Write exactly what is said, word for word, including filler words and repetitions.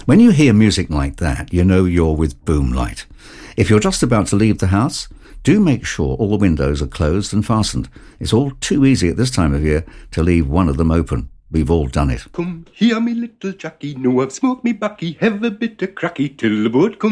When you hear music like that, you know you're with Boomlight. If you're just about to leave the house, do make sure all the windows are closed and fastened. It's all too easy at this time of year to leave one of them open. We've all done it. Come here, me little Jackie, know I've smoked me backy, have a bit of cracky till the boat comes.